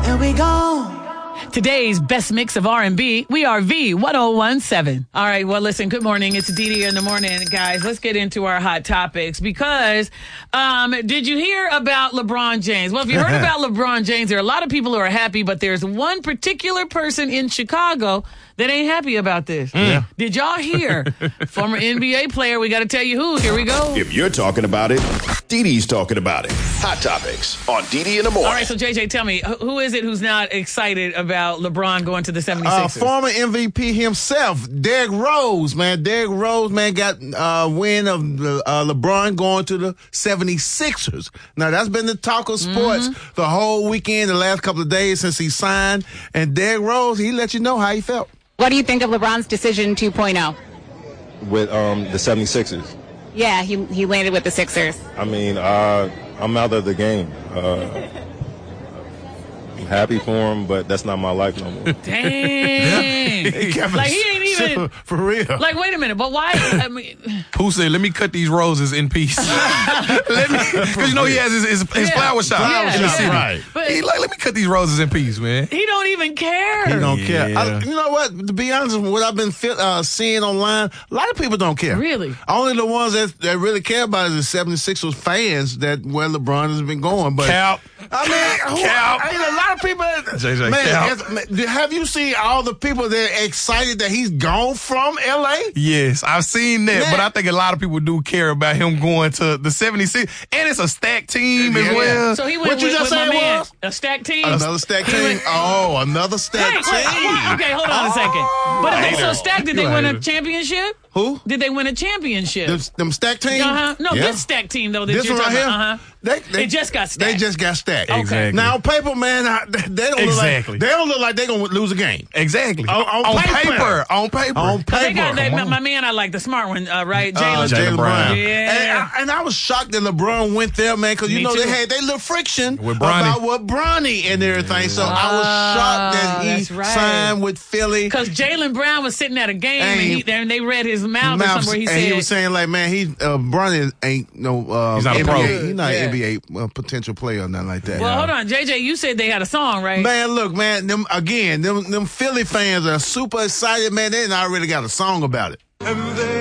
and we gone. Today's best mix of R&B, we are V1017. All right, well, listen, good morning. It's Didi in the morning, guys. Let's get into our hot topics because did you hear about LeBron James? Well, if you heard about LeBron James, there are a lot of people who are happy, but there's one particular person in Chicago that ain't happy about this. Yeah. Did y'all hear? Former NBA player, we got to tell you who. Here we go. If you're talking about it, Didi's talking about it. Hot Topics on Didi in the morning. All right, so JJ, tell me, who is it who's not excited about LeBron going to the 76ers? Former MVP himself, Derrick Rose, man. Derrick Rose, man, got win of LeBron going to the 76ers. Now, that's been the talk of sports the whole weekend, the last couple of days since he signed. And Derrick Rose, he let you know how he felt. What do you think of LeBron's decision 2.0? With the 76ers. Yeah, he landed with the Sixers. I mean, I'm out of the game. I'm happy for him, but that's not my life no more. Dang. Like, he ain't even... For real. Like, wait a minute, but why? I mean... Who said, let me cut these roses in peace? Because you know he has his flower shop in the city. Right. But He like, let me cut these roses in peace, man. he don't even care. He don't care. Yeah. You know what? To be honest, what I've been seeing online, a lot of people don't care. Really? Only the ones that really care about it is the 76ers fans that where LeBron has been going. But Cap. I mean, Cap. a lot of people. JJ, Man, have you seen all the people that are excited that he's gone from LA? Yes, I've seen that, Man. but I think a lot of people do care about him going to the 76, and it's a stacked team as well. So he went What you with just my said man. was? A stacked team? Another stacked team. Another stacked Wait, team. okay, hold on a second. But if they so stacked, did they You a win a hater. championship? Who? Did they win a championship? Them stacked teams? No, Yeah. this stacked team, though, that This you're one right talking here? about. They just got stacked. They just got stacked. Okay. Exactly. Now, on paper, man, they don't Exactly. look like they're going to lose a game. Exactly. On paper. On paper. On paper. They got Come on. my man, I like the smart one, right? Jalen. Jaylen Brown. Yeah. And I was shocked that LeBron went there, man, because, you Me know, too. they had their little friction With Bronny. about what Bronny and everything. So I was shocked that he that's right. signed with Philly. Because Jaylen Brown was sitting at a game and they read his mouth or somewhere. He and said, he was saying, like, man, Bronny ain't no He's not a NBA, pro. He's not Yeah. an NBA potential player or nothing like that. well, hold on. JJ, you said they had a song, right? Man, look, man, them Philly fans are super excited, man. They already got a song about it.